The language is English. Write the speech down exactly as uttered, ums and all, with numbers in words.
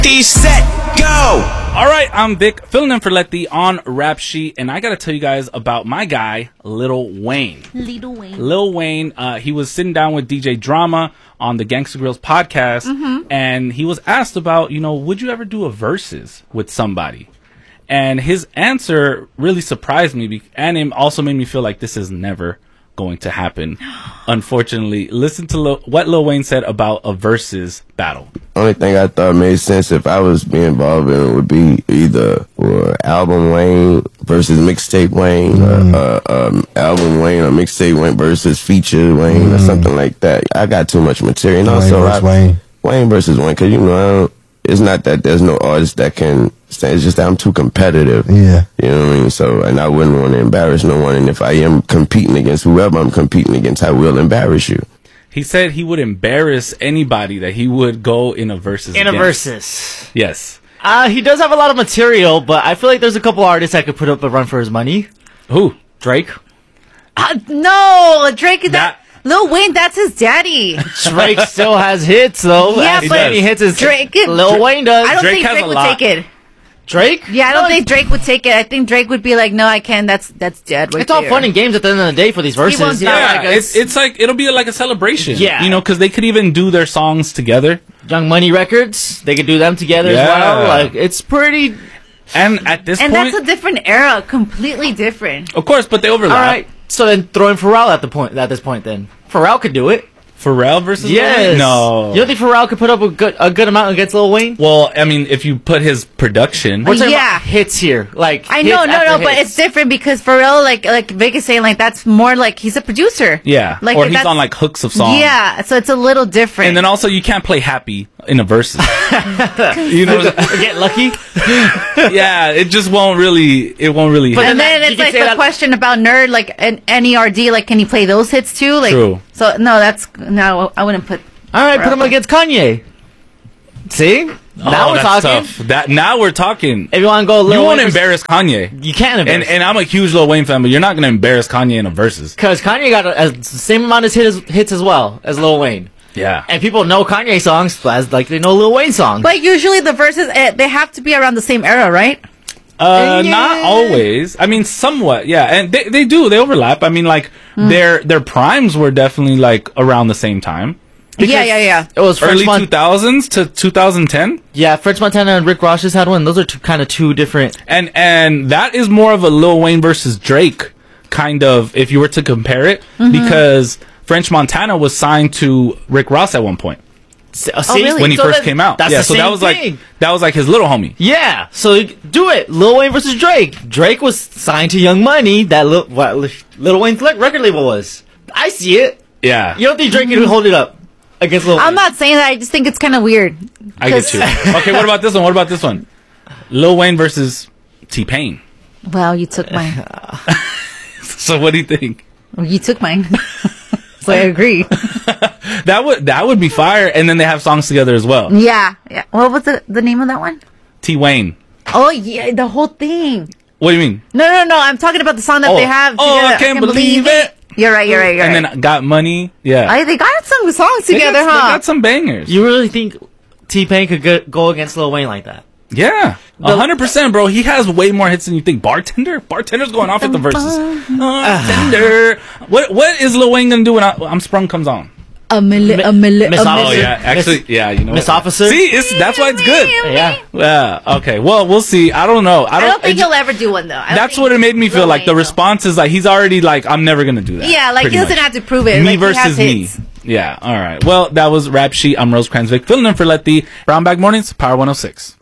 D set, go! All right, I'm Vic, filling in for Letty on Rap Sheet, and I gotta tell you guys about my guy, Lil Wayne. Lil Wayne. Lil Wayne, uh, he was sitting down with D J Drama on the Gangsta Grills podcast, mm-hmm. and he was asked about, you know, would you ever do a versus with somebody? And his answer really surprised me, be- and it also made me feel like this is never going to happen. Unfortunately, listen to Lil- what Lil Wayne said about a versus battle. Only thing I thought made sense if I was being involved in it would be either or album Wayne versus mixtape Wayne, mm. uh, uh, um, album Wayne or mixtape Wayne versus feature Wayne mm. or something like that. I got too much material. And Wayne also, versus I, Wayne. Wayne versus Wayne, because you know, I don't, it's not that there's no artist that can stand. It's just that I'm too competitive. Yeah. You know what I mean? So, and I wouldn't want to embarrass no one. And if I am competing against whoever I'm competing against, I will embarrass you. He said he would embarrass anybody that he would go in a versus In a against. versus. Yes. Uh, he does have a lot of material, but I feel like there's a couple artists that could put up a run for his money. Who? Drake. Uh, no, Drake. That, That- Lil Wayne, that's his daddy. Drake still has hits, though. Yeah, As but many hits as Drake- Lil Wayne does. I don't Drake think has Drake a would lot. take it. Drake? Yeah, I don't No, think Drake would take it. I think Drake would be like, no, I can't. That's that's dead. Right It's all there. fun and games at the end of the day for these verses. won't do Not that. like Yeah, a- it's, it's like, it'll be like a celebration. Yeah. You know, because they could even do their songs together. Young Money Records. They could do them together Yeah. as well. Like, it's pretty... And at this And point, that's a different era, completely different. of course, but they overlap. All right. So then throw in Pharrell at the point at this point then. Pharrell could do it. Pharrell versus Lil Yes. Wayne? No. You don't think Pharrell could put up a good a good amount against Lil Wayne? Well, I mean, if you put his production, We're talking Yeah. about hits here. Like I hits know, no, after no, but hits. it's different because Pharrell, like, like Vic is saying, like that's more like he's a producer. yeah, like or he's that's- on like hooks of songs. Yeah, so it's a little different. And then also, you can't play happy in a versus. you know, Get lucky. yeah, it just won't really, it won't really. But hit. and then then you it's can like say the that- question about Nerd, like an N E R D, like can he play those hits too? Like, True. So no, that's no, I wouldn't put. All right, put him against Kanye. See? Now Oh, we're that's talking. tough. That now we're talking. If you want to go Lil You won't Wayne versus- embarrass Kanye, You can't and embarrass. and I'm a huge Lil Wayne fan, but you're not gonna embarrass Kanye in a versus. Because Kanye got a, a, the same amount of hits, hits as well as Lil Wayne. Yeah. And people know Kanye songs as like they know Lil Wayne songs. But usually the verses eh, they have to be around the same era, right? Uh, Yeah. not always. I mean, somewhat. Yeah, and they they do. They overlap. I mean, like their their primes were definitely like around the same time. Yeah, yeah, yeah. It was French Early Mon- two thousands to two thousand ten. Yeah, French Montana and Rick Ross just had one. Those are two, kind of two different. And and that is more of a Lil Wayne versus Drake kind of, if you were to compare it, because French Montana was signed to Rick Ross at one point See, really? when he So first that- came out. That's yeah, the so same that was thing. like that was like his little homie. Yeah, so do it. Lil Wayne versus Drake. Drake was signed to Young Money. That Lil, what, Lil Wayne's le- record label was. I see it. Yeah, You don't think Drake can hold it up against Lil Wayne? I'm not saying that. I just think it's kind of weird. I get you. Okay, what about this one? What about this one? Lil Wayne versus T-Pain. Well, you took mine. So what do you think? You took mine. So I agree. That would that would be fire, and then they have songs together as well. Yeah, yeah. What was the the name of that one? T Wayne. Oh yeah, the whole thing. What do you mean? No, no, no. I'm talking about the song that Oh. they have. Oh, together. I can't believe it. You're right. You're right. You're And right. then Got Money. Yeah, I, they got some songs They together, got, huh? They got some bangers. You really think T-Pain could go, go against Lil Wayne like that? Yeah, a hundred percent, bro. He has way more hits than you think. Bartender, bartender's going off at the verses. Bartender. What what is Lil Wayne gonna do when I, I'm Sprung comes on? a million, a million, Miss a Officer. Oh million. yeah, actually, yeah. You know, Miss what? Officer? See, it's that's why it's good. Yeah. Yeah. Okay. Well, we'll see. I don't know. I I don't. don't think it- he'll ever do one though. I don't That's think what it made me Lil feel like. Wayne The will. response is like he's already like I'm never gonna do that. Yeah, like pretty he doesn't much. have to prove it. Me like, he has versus me. hits. Yeah. All right. Well, that was Rap Sheet. I'm Rosecrans Vic, filling in for Letty. Brown Bag Mornings, Power one oh six.